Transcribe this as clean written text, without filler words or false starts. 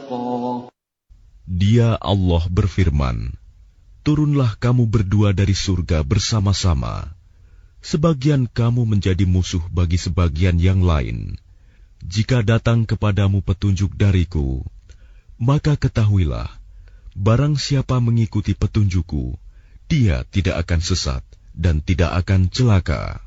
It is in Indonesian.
شقا. Dia Allah berfirman, turunlah kamu berdua dari surga bersama-sama. Sebagian kamu menjadi musuh bagi sebagian yang lain. Jika datang kepadamu petunjuk dariku, maka ketahuilah, barang siapa mengikuti petunjukku, dia tidak akan sesat dan tidak akan celaka.